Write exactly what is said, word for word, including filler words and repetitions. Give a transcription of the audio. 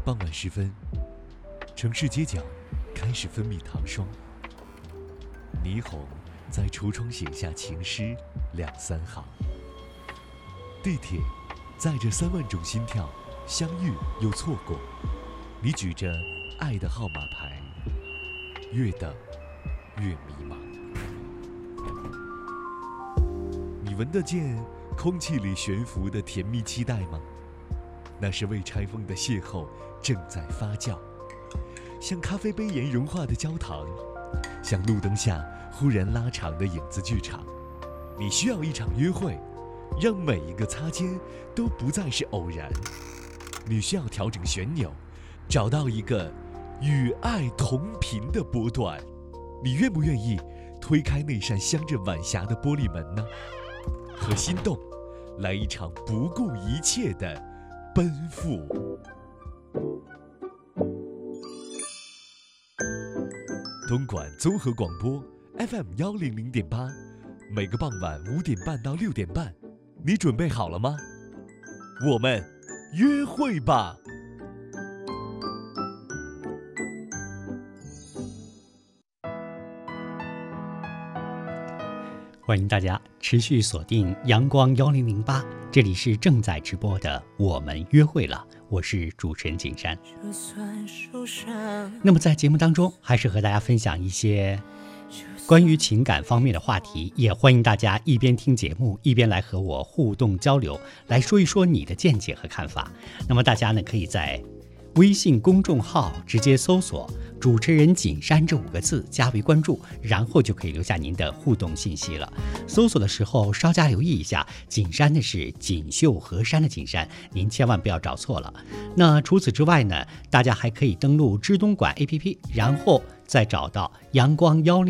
傍晚时分，城市街角开始分泌糖霜，霓虹在橱窗写下情诗两三行。地铁载着三万种心跳，相遇又错过。你举着爱的号码牌，越等越迷茫。你闻得见空气里悬浮的甜蜜期待吗？那是未拆封的邂逅正在发酵，像咖啡杯沿融化的焦糖，像路灯下忽然拉长的影子剧场。你需要一场约会，让每一个擦肩都不再是偶然。你需要调整旋钮，找到一个与爱同频的波段。你愿不愿意推开那扇镶着晚霞的玻璃门呢？和心动来一场不顾一切的奔赴。东莞综合广播 F M 幺零零点八，每个傍晚五点半到六点半，你准备好了吗？我们约会吧！ 欢迎大家持续锁定阳光幺零零八，这里是正在直播的我们约会了，我是主持人景山。那么在节目当中，还是和大家分享一些关于情感方面的话题，也欢迎大家一边听节目一边来和我互动交流，来说一说你的见解和看法。那么大家呢，可以在微信公众号直接搜索主持人景山这五个字加为关注，然后就可以留下您的互动信息了。搜索的时候稍加留意一下，景山的是锦绣河山的景山，您千万不要找错了。那除此之外呢，大家还可以登录知东莞 A P P， 然后再找到阳光幺零